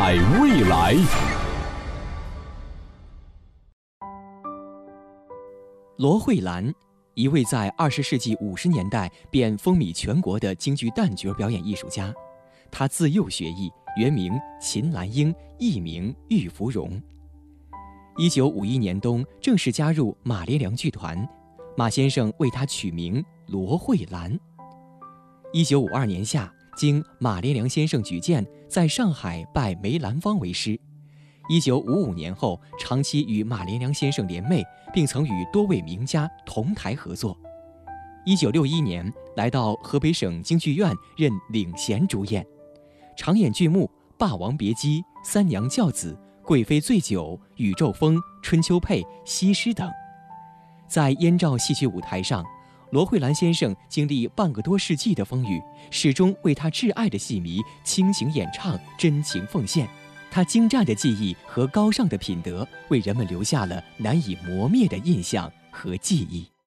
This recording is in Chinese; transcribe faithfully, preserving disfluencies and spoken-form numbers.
彩未来。 罗慧兰，一位在二十世纪五十年代便风靡全国的京剧旦角表演艺术家。她自幼学艺，原名秦兰英，艺名玉芙蓉。一九五一年冬，正式加入马连良剧团，马先生为她取名罗慧兰。一九五二年夏，经马连良先生举荐，在上海拜梅兰芳为师。一九五五年后，长期与马连良先生联袂，并曾与多位名家同台合作。一九六一年，来到河北省京剧院任领衔主演，常演剧目《霸王别姬》《三娘教子》《贵妃醉酒》《宇宙风》《春秋配》《西施》等。在燕赵戏曲舞台上，罗慧兰先生经历半个多世纪的风雨，始终为他挚爱的戏迷倾情演唱，真情奉献。他精湛的技艺和高尚的品德，为人们留下了难以磨灭的印象和记忆。